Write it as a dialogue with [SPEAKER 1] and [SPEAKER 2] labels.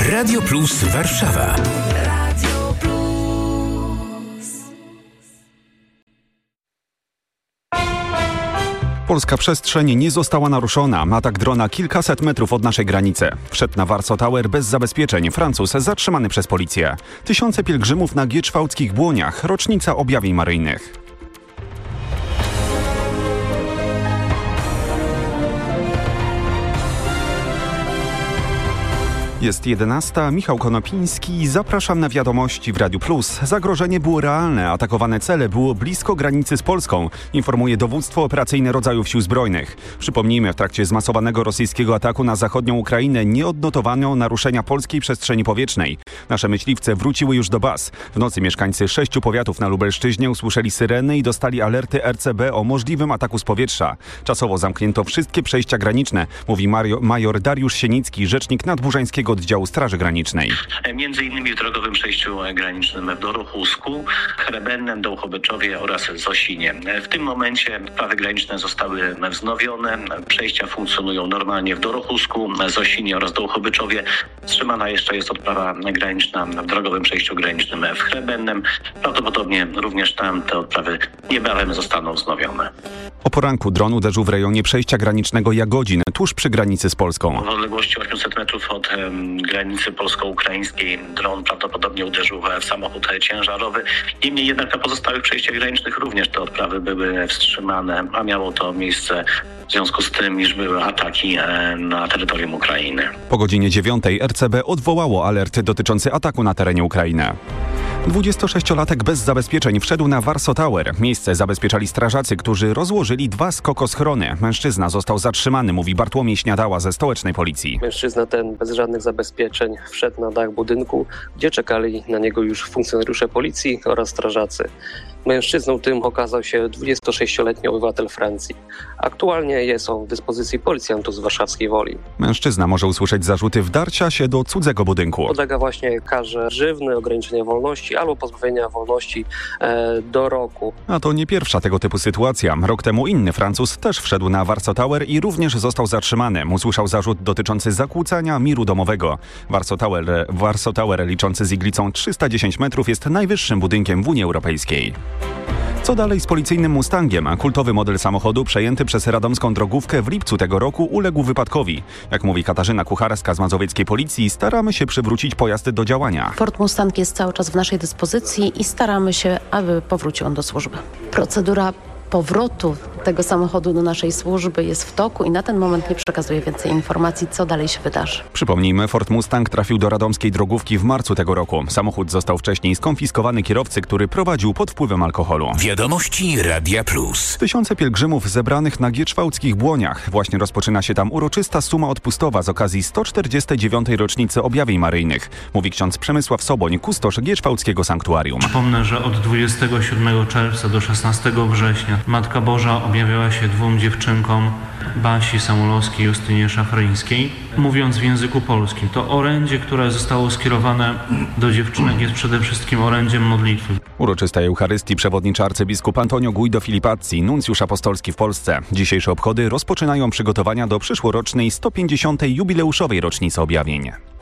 [SPEAKER 1] Radio Plus Warszawa.
[SPEAKER 2] Polska przestrzeń nie została naruszona. Atak drona kilkaset metrów od naszej granicy. Wszedł na Warsaw Tower bez zabezpieczeń. Francuz zatrzymany przez policję. Tysiące pielgrzymów na gieczwałdzkich błoniach. Rocznica objawień maryjnych. Jest 11. Michał Konopiński. Zapraszam na wiadomości w Radiu Plus. Zagrożenie było realne. Atakowane cele było blisko granicy z Polską, informuje dowództwo operacyjne rodzajów sił zbrojnych. Przypomnijmy, w trakcie zmasowanego rosyjskiego ataku na zachodnią Ukrainę nie odnotowano naruszenia polskiej przestrzeni powietrznej. Nasze myśliwce wróciły już do baz. W nocy mieszkańcy 6 powiatów na Lubelszczyźnie usłyszeli syreny i dostali alerty RCB o możliwym ataku z powietrza. Czasowo zamknięto wszystkie przejścia graniczne, mówi major Dariusz Sienicki, rzecznik nadburzańskiego oddziału Straży Granicznej.
[SPEAKER 3] Między innymi w drogowym przejściu granicznym w Dorochusku, Chrebennem, Dołchobyczowie oraz Zosinie. W tym momencie prawy graniczne zostały wznowione. Przejścia funkcjonują normalnie w Dorochusku, Zosinie oraz Dołchobyczowie. Wstrzymana jeszcze jest odprawa graniczna w drogowym przejściu granicznym w Chrebennem. Prawdopodobnie również tam te odprawy niebawem zostaną wznowione.
[SPEAKER 2] O poranku dron uderzył w rejonie przejścia granicznego Jagodzin, tuż przy granicy z Polską.
[SPEAKER 3] W odległości 800 metrów od granicy polsko-ukraińskiej dron prawdopodobnie uderzył w samochód ciężarowy. Niemniej jednak na pozostałych przejściach granicznych również te odprawy były wstrzymane, a miało to miejsce w związku z tym, iż były ataki na terytorium Ukrainy.
[SPEAKER 2] Po godzinie 9 RCB odwołało alert dotyczący ataku na terenie Ukrainy. 26-latek bez zabezpieczeń wszedł na Warsaw Tower. Miejsce zabezpieczali strażacy, którzy rozłożyli 2 skokoschrony. Mężczyzna został zatrzymany, mówi Bartłomiej Śniadała ze stołecznej policji.
[SPEAKER 4] Mężczyzna ten bez żadnych zabezpieczeń wszedł na dach budynku, gdzie czekali na niego już funkcjonariusze policji oraz strażacy. Mężczyzną tym okazał się 26-letni obywatel Francji. Aktualnie jest on w dyspozycji policjantów z warszawskiej Woli.
[SPEAKER 2] Mężczyzna może usłyszeć zarzuty wdarcia się do cudzego budynku.
[SPEAKER 4] Podlega właśnie karze grzywny, ograniczenia wolności albo pozbawienia wolności do roku.
[SPEAKER 2] A to nie pierwsza tego typu sytuacja. Rok temu inny Francuz też wszedł na Warsaw Tower i również został zatrzymany. Usłyszał zarzut dotyczący zakłócania miru domowego. Warsaw Tower liczący z iglicą 310 metrów jest najwyższym budynkiem w Unii Europejskiej. Co dalej z policyjnym Mustangiem? Kultowy model samochodu przejęty przez radomską drogówkę w lipcu tego roku uległ wypadkowi. Jak mówi Katarzyna Kucharska z mazowieckiej policji, staramy się przywrócić pojazd do działania.
[SPEAKER 5] Ford Mustang jest cały czas w naszej dyspozycji i staramy się, aby powrócił on do służby. Procedura powrotu tego samochodu do naszej służby jest w toku i na ten moment nie przekazuję więcej informacji, co dalej się wydarzy.
[SPEAKER 2] Przypomnijmy, Ford Mustang trafił do radomskiej drogówki w marcu tego roku. Samochód został wcześniej skonfiskowany kierowcy, który prowadził pod wpływem alkoholu.
[SPEAKER 1] Wiadomości Radia Plus.
[SPEAKER 2] Tysiące pielgrzymów zebranych na gieczwałdzkich błoniach. Właśnie rozpoczyna się tam uroczysta suma odpustowa z okazji 149. rocznicy objawień maryjnych. Mówi ksiądz Przemysław Soboń, kustosz gieczwałdzkiego sanktuarium.
[SPEAKER 6] Przypomnę, że od 27 czerwca do 16 września Matka Boża objawiała się 2 dziewczynkom, Basi Samulowskiej i Justynie Szafryńskiej. Mówiąc w języku polskim, to orędzie, które zostało skierowane do dziewczynek, jest przede wszystkim orędziem modlitwy.
[SPEAKER 2] Uroczystej Eucharystii przewodniczy arcybiskup Antonio Guido Filipazzi, nuncjusz apostolski w Polsce. Dzisiejsze obchody rozpoczynają przygotowania do przyszłorocznej 150. jubileuszowej rocznicy objawień.